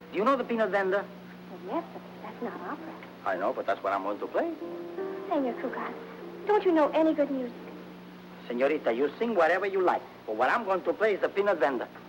Do you know the peanut vendor? Well, yes, but that's not opera. I know, but that's what I'm going to play. Senor Cugat, don't you know any good music? Senorita, you sing whatever you like. But what I'm going to play is the peanut vendor.